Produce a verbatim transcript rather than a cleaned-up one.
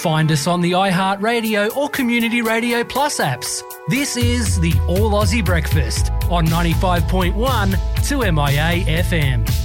Find us on the iHeartRadio or Community Radio Plus apps. This is the All Aussie Breakfast on ninety-five point one two M I A F M.